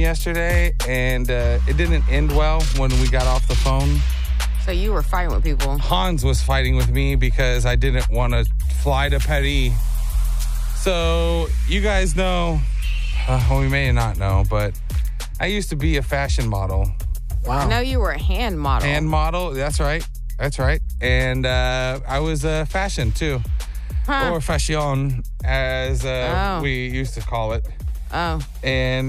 yesterday, and it didn't end well when we got off the phone. So you were fighting with people. Hans was fighting with me because I didn't want to fly to Paris. So you guys know, we may not know, but I used to be a fashion model. Wow. I know you were a hand model. Hand model, that's right. And I was fashion too. Or fashion, as we used to call it. Oh. And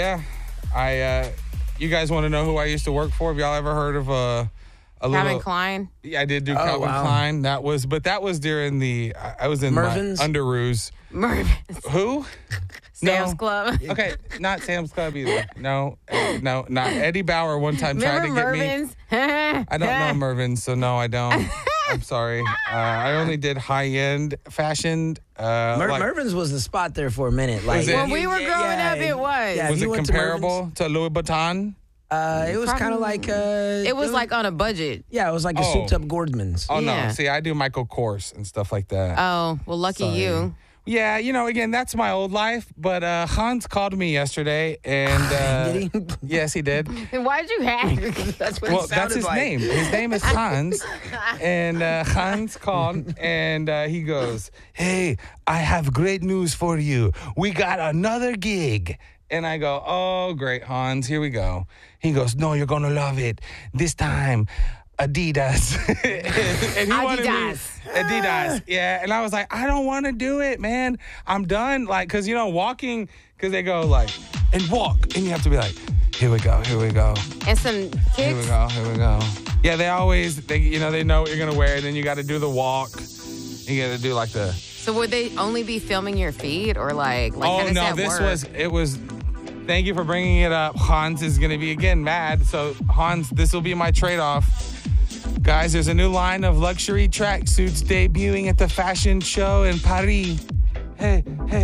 you guys want to know who I used to work for? Have y'all ever heard of Calvin Klein? Yeah, I did do Calvin Klein. That was during I was in Mervyn's? my underoos. Mervyn's. Who? Sam's No. Club. Okay, not Sam's Club either. No, not Eddie Bauer. One time tried to get Mervyn's? me. I don't know Mervyn's, so no, I don't. I'm sorry. I only did high-end fashion. Mervyn's was the spot there for a minute. Like it? When we were growing up, it was. Yeah, Was if it you went to comparable to Louis Vuitton? It was kind of like It was like on a budget. yeah, it was like a souped up Gordman's. Oh, Yeah. no. See, I do Michael Kors and stuff like that. Oh, well, lucky you. Yeah, again, that's my old life. But Hans called me yesterday, and Did he? yes, he did. Then why did you have? That's what Well, it sounded that's his like. name. His name is Hans. And Hans called, and he goes, "Hey, I have great news for you. We got another gig." And I go, "Oh, great, Hans. Here we go." He goes, "No, you're going to love it. This time, Adidas." And he wanted me- Adidas. Yeah. And I was like, I don't want to do it, man. I'm done. Like, because, walking, because they go like, and walk. And you have to be like, here we go. And some Here kicks. we go. Yeah, they know what you're going to wear. Then you got to do the walk. You got to do like the... So would they only be filming your feet or like how does that work? Thank you for bringing it up. Hans is going to be again mad. So Hans, this will be my trade-off. Guys, there's a new line of luxury tracksuits debuting at the fashion show in Paris. Hey.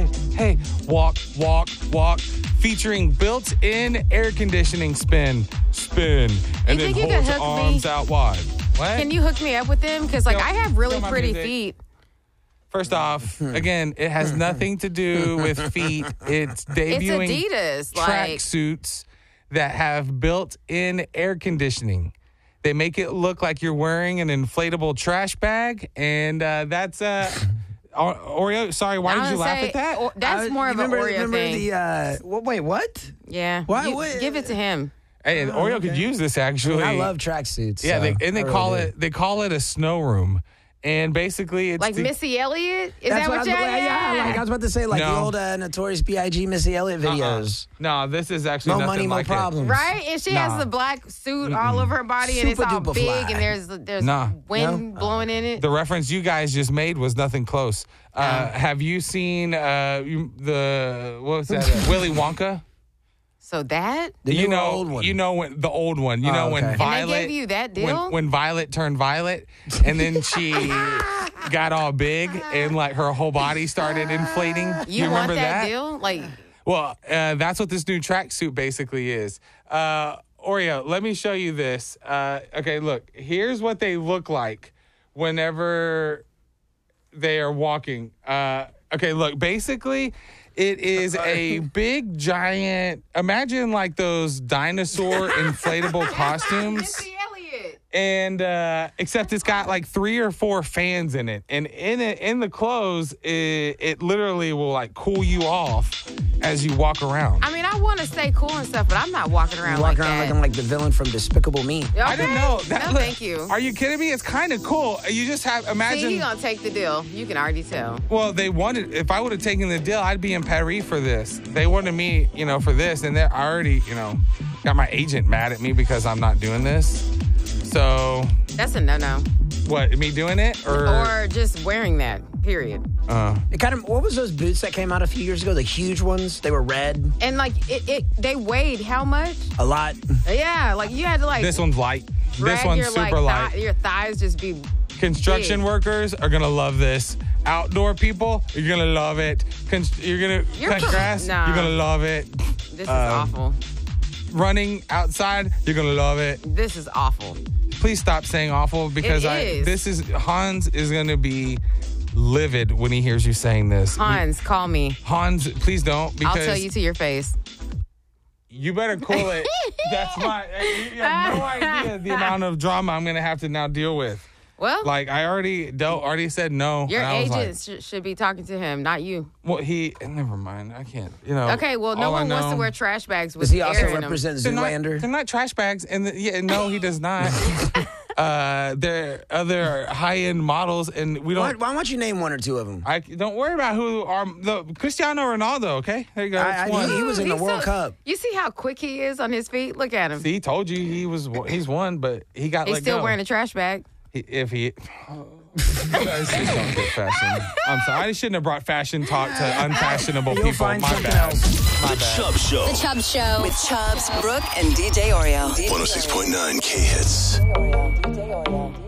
Walk. Featuring built-in air conditioning spin. And then think you hold could your hook arms me? out wide. What? Can you hook me up with them? Because I have really feel my pretty music. feet. First off, again, it has nothing to do with feet. It's debuting It's Adidas. tracksuits that have built-in air conditioning. They make it look like you're wearing an inflatable trash bag, and that's Oreo. Sorry, why did you laugh at that? That's more of an Oreo thing. Wait, what? Yeah. Why- You- what- give it to him. Hey, and Oreo could use this actually. I love tracksuits. Yeah, so they I call really do. it a snow room, and basically it's Like Missy Elliott? Is That's that what I was, you're I was about to say, like the No. old Notorious B.I.G. Missy Elliott videos. No, this is actually No nothing money, no like problems. Right? And she has the black suit all over her body and it's all Super duper big fly. and there's Nah. wind blowing in it. The reference you guys just made was nothing close. Have you seen what was that? Willy Wonka? So that? The new or old one? When the old one. You know okay. when And they Violet gave you that deal? when Violet turned violet, and then she got all big and like her whole body started inflating. You remember want that deal? Like, Well, that's what this new tracksuit basically is. Oreo, let me show you this. Okay, look. Here's what they look like whenever they are walking. Okay, look. Basically, it is a big, giant... Imagine like those dinosaur inflatable costumes. Missy Elliott. And except it's got like 3 or 4 fans in it, and in the clothes, it literally will like cool you off as you walk around. I mean, I want to stay cool and stuff, but I'm not walking around You like walk around that. looking like the villain from Despicable Me. Okay? I didn't know. No, thank you. Are you kidding me? It's kind of cool. You just have imagine. See, he gonna take the deal. You can already tell. Well, they wanted. If I would have taken the deal, I'd be in Paris for this. They wanted me, for this, and they're already, got my agent mad at me because I'm not doing this. So, That's a no-no. what? Me doing it Or just wearing that, period. It kind of. What was those boots that came out a few years ago? The huge ones. They were red. And like, they weighed how much? A lot. Yeah, like you had to like This one's light. This drag one's your super light. your thighs just be Construction big. workers are gonna love this. Outdoor people, you're gonna love it. You're gonna cut grass. Nah. You're gonna love it. This is awful. Running outside, you're gonna love it. This is awful. Please stop saying awful because It is. Hans is gonna be livid when he hears you saying this. Hans, call me. Hans, please don't, because I'll tell you to your face. You better cool it. That's my. You have no idea the amount of drama I'm gonna have to now deal with. Well, like I already said no. Your agent should be talking to him, not you. Well, never mind. I can't. Okay, well, no one wants to wear trash bags with Does he also air in represent them. Zoolander? They're not trash bags, and no, he does not. They're other high-end models, and we don't. Why don't you name one or two of them? I don't worry about who are the Cristiano Ronaldo. Okay, there you go. He was in the World Cup. You see how quick he is on his feet? Look at him. See, told you he's one, but he got. He's still wearing a trash bag. You guys just don't get fashion. I'm sorry. I shouldn't have brought fashion talk to unfashionable people. Find My something bad. else. My The bad. Chubb Show. The Chubb Show. With Chubbs, Brooke, and DJ Oreo. 106.9 K-Hits.